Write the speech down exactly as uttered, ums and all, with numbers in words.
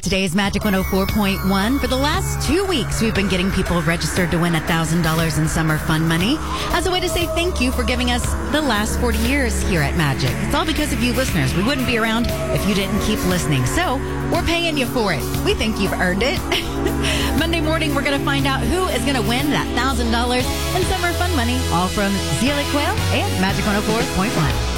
Today's Magic one oh four point one. For the last two weeks, we've been getting people registered to win one thousand dollars in summer fun money as a way to say thank you for giving us the last forty years here at Magic. It's all because of you listeners. We wouldn't be around if you didn't keep listening. So we're paying you for it. We think you've earned it. Monday morning, we're going to find out who is going to win that one thousand dollars in summer fun money, all from Zealy Quail and Magic one oh four point one.